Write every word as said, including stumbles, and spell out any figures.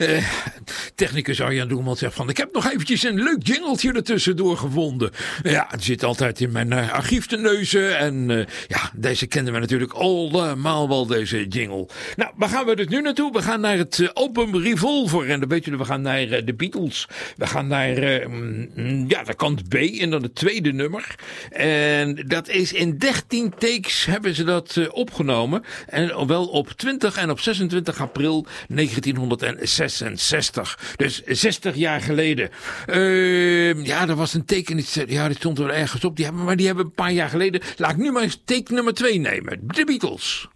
Uh, technicus Arjan Doelman zegt van, ik heb nog eventjes een leuk jingeltje ertussendoor gevonden. Ja, het zit altijd in mijn uh, archief te neuzen. En uh, ja, deze kenden we natuurlijk allemaal wel, deze jingle. Nou, waar gaan we dus nu naartoe? We gaan naar het uh, album Revolver. En dan weet je, we gaan naar uh, de Beatles. We gaan naar uh, mm, ja, de kant B en dan het tweede nummer. En dat is in dertien takes hebben ze dat uh, opgenomen. En wel op twintig en op zesentwintig april negentienhonderdzesenzestig. Dus zestig jaar geleden. Uh, ja, er was een teken. Ja, die stond er ergens op. Die hebben, maar die hebben een paar jaar geleden. Laat ik nu maar eens take nummer twee nemen. De Beatles.